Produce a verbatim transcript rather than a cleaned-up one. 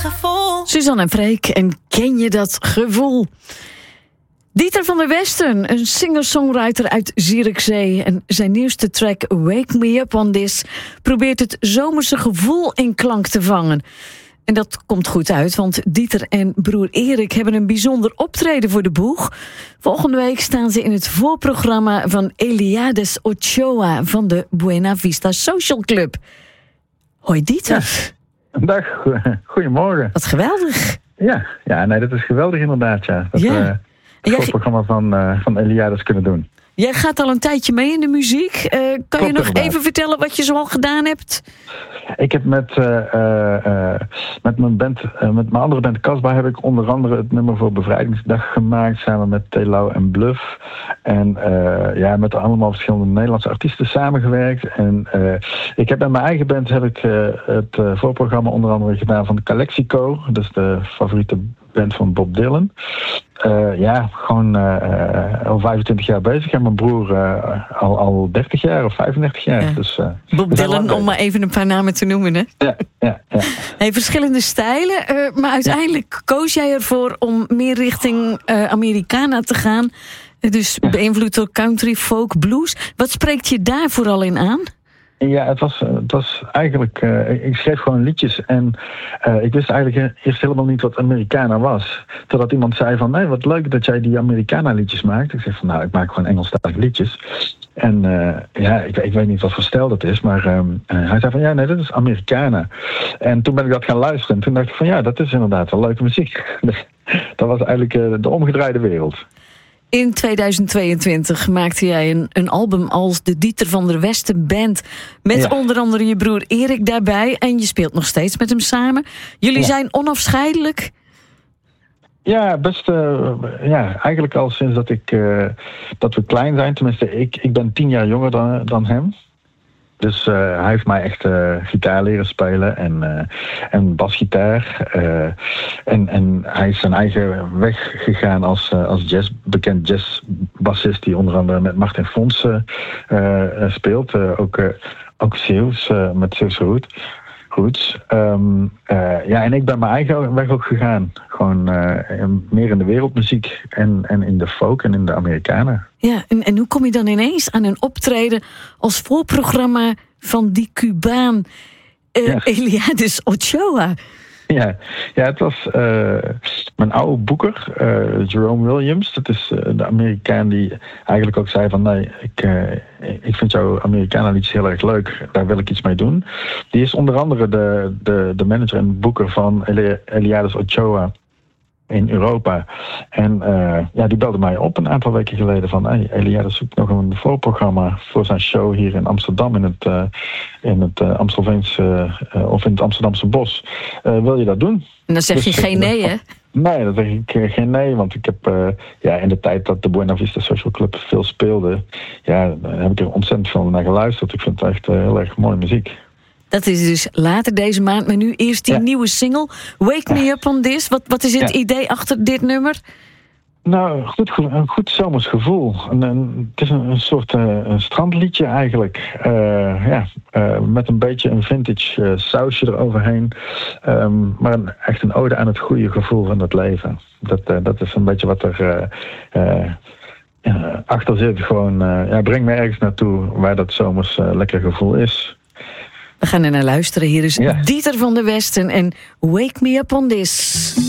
Gevoel. Suzanne en Freek, en ken je dat gevoel? Dieter van der Westen, een singer-songwriter uit Zierikzee. En zijn nieuwste track Wake Me Up On This probeert het zomerse gevoel in klank te vangen. En dat komt goed uit, want Dieter en broer Erik hebben een bijzonder optreden voor de boeg. Volgende week staan ze in het voorprogramma van Eliades Ochoa van de Buena Vista Social Club. Hoi Dieter. Ja. Dag, goedemorgen. Wat geweldig. Ja, ja, nee, dat is geweldig inderdaad, ja. Dat ja. we het jij... voorprogramma van, uh, van Eliades kunnen doen. Jij gaat al een tijdje mee in de muziek. Uh, kan Klopt, je nog inderdaad. even vertellen wat je zoal gedaan hebt? Ik heb met, uh, uh, uh, met mijn band, uh, met mijn andere band Casbah heb ik onder andere het nummer voor Bevrijdingsdag gemaakt, samen met Telau en Bluff. En uh, ja, met allemaal verschillende Nederlandse artiesten samengewerkt. En uh, ik heb met mijn eigen band heb ik uh, het uh, voorprogramma onder andere gedaan van de Calexico. Dat is de favoriete band van Bob Dylan. Uh, ja, gewoon uh, al vijfentwintig jaar bezig. En mijn broer uh, al, al dertig jaar of vijfendertig jaar. Ja. Dus, uh, Bob Dylan, om maar even een paar namen te noemen, hè? Ja, ja, ja. Hey, verschillende stijlen, uh, maar uiteindelijk ja. koos jij ervoor om meer richting uh, Americana te gaan. Uh, dus ja. beïnvloed door country, folk, blues. Wat spreekt je daar vooral in aan? Ja, het was, het was eigenlijk... Uh, ik schreef gewoon liedjes en uh, ik wist eigenlijk eerst helemaal niet wat Americana was. Totdat iemand zei van, nee, wat leuk dat jij die Americana liedjes maakt. Ik zeg van, nou, ik maak gewoon Engelstalige liedjes. En uh, ja, ik, ik weet niet wat voor stijl dat is, maar um, uh, hij zei van, ja, nee, dat is Americana. En toen ben ik dat gaan luisteren en toen dacht ik van, ja, dat is inderdaad wel leuke muziek. Dat was eigenlijk uh, de omgedraaide wereld. In tweeduizend tweeëntwintig maakte jij een, een album als de Dieter van der Westen Band. Met ja. onder andere je broer Erik daarbij. En je speelt nog steeds met hem samen. Jullie ja. zijn onafscheidelijk. Ja, best. Uh, ja, eigenlijk al sinds dat, ik, uh, dat we klein zijn. Tenminste, ik, ik ben tien jaar jonger dan, dan hem. Dus uh, hij heeft mij echt uh, gitaar leren spelen en, uh, en basgitaar. Uh, en, en hij is zijn eigen weg gegaan als, uh, als jazz, bekend jazzbassist die onder andere met Martin Fons uh, uh, speelt. Uh, ook, uh, ook Zeeuws, uh, met Zeeuwse root. Roots. Um, uh, ja, en ik ben mijn eigen weg ook gegaan. Gewoon uh, meer in de wereldmuziek en, en in de folk en in de Amerikanen. Ja, en, en hoe kom je dan ineens aan een optreden als voorprogramma van die Cubaan uh, ja. Eliades Ochoa? Ja, ja, het was uh, mijn oude boeker, uh, Jerome Williams. Dat is uh, de Amerikaan die eigenlijk ook zei van, nee, ik, uh, ik vind jouw Americana-liedjes heel erg leuk. Daar wil ik iets mee doen. Die is onder andere de, de, de manager en boeker van Eli- Eliades Ochoa in Europa. En uh, ja, die belde mij op een aantal weken geleden van, hey, Eliades zoekt nog een voorprogramma voor zijn show hier in Amsterdam in het, uh, in het uh, Amstelveense uh, of in het Amsterdamse bos. Uh, wil je dat doen? En dan zeg dus, je geen nee, hè? Nee, dan zeg ik uh, geen nee, want ik heb uh, ja, in de tijd dat de Buena Vista Social Club veel speelde, ja, heb ik er ontzettend veel naar geluisterd. Ik vind het echt uh, heel erg mooie muziek. Dat is dus later deze maand, maar nu eerst die ja. nieuwe single. Wake Me Up On This. Wat, wat is het ja. idee achter dit nummer? Nou, goed, een goed zomers gevoel. Een, een, het is een, een soort uh, een strandliedje eigenlijk. Uh, ja, uh, met een beetje een vintage uh, sausje eroverheen. Um, maar een, echt een ode aan het goede gevoel van het leven. Dat, uh, dat is een beetje wat er uh, uh, uh, achter zit. Gewoon, uh, ja, breng me ergens naartoe waar dat zomers uh, lekker gevoel is. We gaan er naar luisteren. Hier is ja. Dieter van der Westen en Wake Me Up On This.